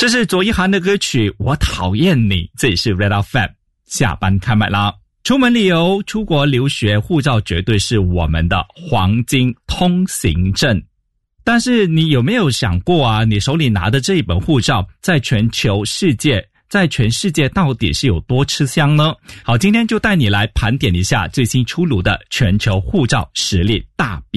这是左一涵的歌曲《我讨厌你》，这里是 Red FM 下班开麦啦。出门旅游、出国留学，护照绝对是我们的黄金通行证。但是你有没有想过啊，你手里拿的这一本护照在全世界到底是有多吃香呢？好，今天就带你来盘点一下最新出炉的全球护照实力大比